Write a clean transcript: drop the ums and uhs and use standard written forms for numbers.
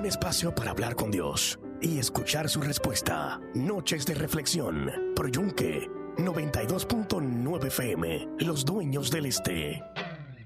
espacio para hablar con Dios y escuchar su respuesta. Noches de reflexión por Yunque 92.9 FM, los dueños del este.